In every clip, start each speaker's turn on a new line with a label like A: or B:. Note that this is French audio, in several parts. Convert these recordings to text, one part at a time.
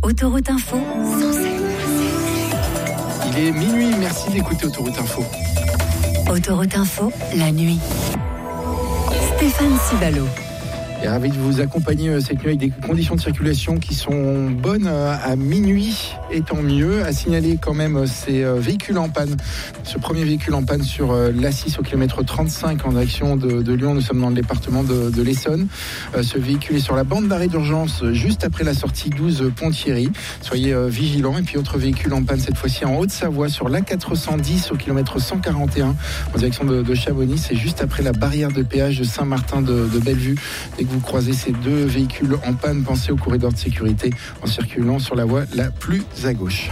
A: Autoroute Info, 107.
B: Il est minuit, merci d'écouter Autoroute Info.
A: Autoroute Info, la nuit. Stéphane Cibalo.
B: Et ravi de vous accompagner cette nuit avec des conditions de circulation qui sont bonnes à minuit, et tant mieux. À signaler quand même ces véhicules en panne. Ce premier véhicule en panne sur l'A6 au kilomètre 35 en direction de Lyon. Nous sommes dans le département de l'Essonne. Ce véhicule est sur la bande d'arrêt d'urgence juste après la sortie 12 Pont-Thierry. Soyez vigilants. Et puis autre véhicule en panne cette fois-ci en Haute-Savoie sur l'A410 au kilomètre 141 en direction de Chamonix. C'est juste après la barrière de péage de Saint-Martin de Bellevue. Dès que vous croisez ces deux véhicules en panne, pensez au corridor de sécurité en circulant sur la voie la plus à gauche.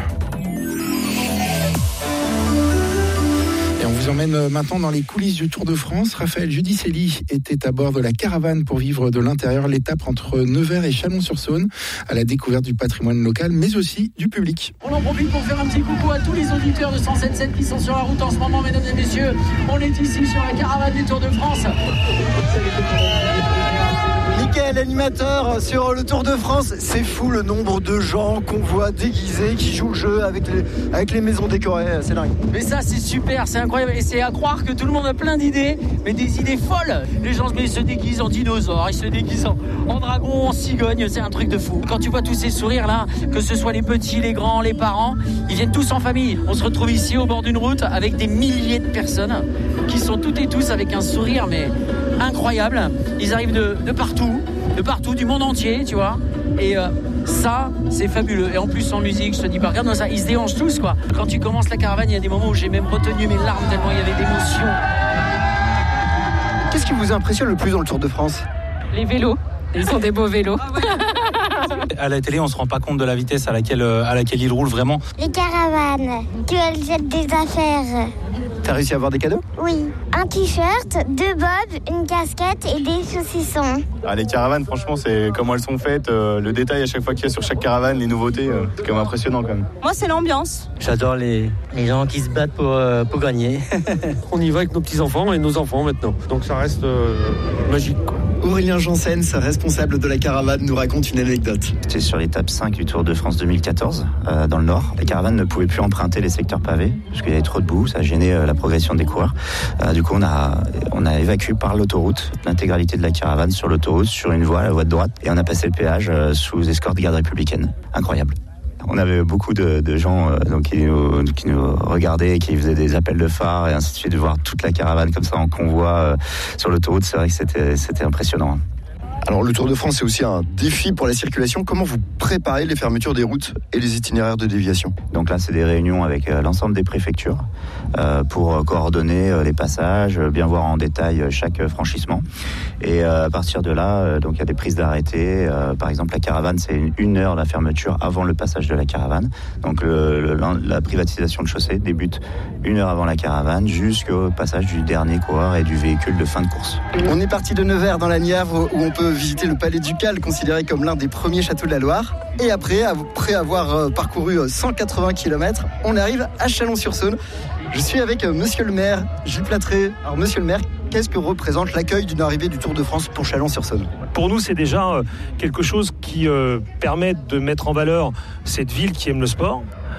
B: Et on vous emmène maintenant dans les coulisses du Tour de France. Raphaël Giudicelli était à bord de la caravane pour vivre de l'intérieur l'étape entre Nevers et Chalon-sur-Saône à la découverte du patrimoine local, mais aussi du public.
C: On en profite pour faire un petit coucou à tous les auditeurs de 107.7 qui sont sur la route en ce moment, mesdames et messieurs. On est ici sur la caravane du Tour de France.
D: Mickaël, animateur sur le Tour de France, c'est fou le nombre de gens qu'on voit déguisés, qui jouent le jeu avec les maisons décorées, c'est dingue.
C: Mais ça c'est super, c'est incroyable et c'est à croire que tout le monde a plein d'idées, mais des idées folles. Les gens se déguisent en dinosaures, ils se déguisent en dragon, en cigogne, c'est un truc de fou. Quand tu vois tous ces sourires là, que ce soit les petits, les grands, les parents, ils viennent tous en famille. On se retrouve ici au bord d'une route avec des milliers de personnes qui sont toutes et tous avec un sourire mais incroyable. Ils arrivent de partout, du monde entier, tu vois. Et ça, c'est fabuleux. Et en plus, en musique, je te dis pas, regarde-moi ça, ils se déhanchent tous, quoi. Quand tu commences la caravane, il y a des moments où j'ai même retenu mes larmes tellement il y avait d'émotion.
D: Qu'est-ce qui vous impressionne le plus dans le Tour de France ?
E: Les vélos. Ils ont des beaux vélos.
F: À la télé, on se rend pas compte de la vitesse à laquelle ils roulent vraiment.
G: Les caravanes, qu'elles jettent des affaires.
D: T'as réussi à avoir des cadeaux ?
G: Oui, un t-shirt, 2 bobs, une casquette et des saucissons.
H: Les caravanes, franchement, c'est comment elles sont faites, le détail à chaque fois qu'il y a sur chaque caravane, les nouveautés, c'est quand même impressionnant quand même.
E: Moi, c'est l'ambiance.
I: J'adore les gens qui se battent pour gagner.
J: On y va avec nos petits-enfants et nos enfants maintenant, donc ça reste magique, quoi.
D: Aurélien Janssens, responsable de la caravane, nous raconte une anecdote.
K: C'était sur l'étape 5 du Tour de France 2014, dans le Nord. La caravane ne pouvait plus emprunter les secteurs pavés, parce qu'il y avait trop de boue, ça gênait la progression des coureurs. Du coup, on a évacué par l'autoroute l'intégralité de la caravane sur l'autoroute, sur une voie, la voie de droite, et on a passé le péage sous escorte garde républicaine. Incroyable. On avait beaucoup de gens qui nous regardaient, qui faisaient des appels de phare et ainsi de suite, de voir toute la caravane comme ça en convoi sur l'autoroute, c'est vrai que c'était impressionnant.
D: Alors le Tour de France, c'est aussi un défi pour la circulation. Comment vous préparez les fermetures des routes et les itinéraires de déviation ?
K: Donc là, c'est des réunions avec l'ensemble des préfectures pour coordonner les passages, bien voir en détail chaque franchissement. Et à partir de là, donc il y a des prises d'arrêté. Par exemple, la caravane, c'est une heure la fermeture avant le passage de la caravane. Donc la privatisation de chaussée débute 1 heure avant la caravane jusqu'au passage du dernier coureur et du véhicule de fin de course.
D: On est parti de Nevers dans la Nièvre où on peut visiter le Palais Ducal, considéré comme l'un des premiers châteaux de la Loire. Et après avoir parcouru 180 km, on arrive à Chalon-sur-Saône. Je suis avec monsieur le maire, Gilles Platré. Alors monsieur le maire, qu'est-ce que représente l'accueil d'une arrivée du Tour de France pour Chalon-sur-Saône ?
J: Pour nous, c'est déjà quelque chose qui permet de mettre en valeur cette ville qui aime le sport,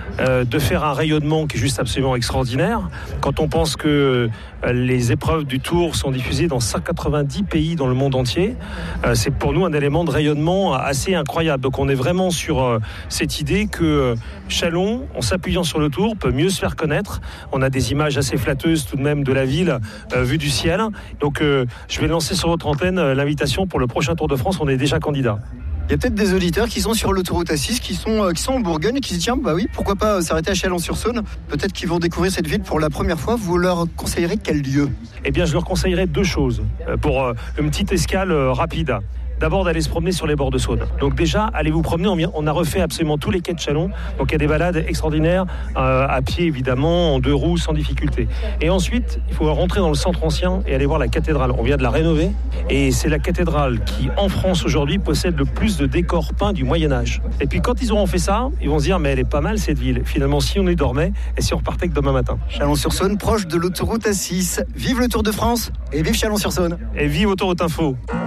J: de faire un rayonnement qui est juste absolument extraordinaire. Quand on pense que les épreuves du Tour sont diffusées dans 190 pays dans le monde entier, c'est pour nous un élément de rayonnement assez incroyable. Donc on est vraiment sur cette idée que Chalon, en s'appuyant sur le Tour, peut mieux se faire connaître. On a des images assez flatteuses tout de même de la ville vue du ciel. Donc je vais lancer sur votre antenne l'invitation pour le prochain Tour de France. On est déjà candidat.
D: Il y a peut-être des auditeurs qui sont sur l'autoroute A6, qui sont en Bourgogne et qui se disent tiens, bah oui, pourquoi pas s'arrêter à Chalon-sur-Saône. Peut-être qu'ils vont découvrir cette ville pour la première fois. Vous leur conseillerez quel lieu ?
J: Eh bien, je leur conseillerais 2 choses pour une petite escale rapide. D'abord d'aller se promener sur les bords de Saône. Donc déjà, allez vous promener, on a refait absolument tous les quais de Chalon, donc il y a des balades extraordinaires, à pied évidemment, en 2 roues, sans difficulté. Et ensuite, il faut rentrer dans le centre ancien et aller voir la cathédrale. On vient de la rénover, et c'est la cathédrale qui, en France aujourd'hui, possède le plus de décors peints du Moyen-Âge. Et puis quand ils auront fait ça, ils vont se dire, mais elle est pas mal cette ville. Finalement, si on y dormait, et si on repartait que demain matin.
D: Chalon-sur-Saône, proche de l'autoroute A6. Vive le Tour de France, et vive Chalon-sur-Saône.
J: Et vive Autoroute Info.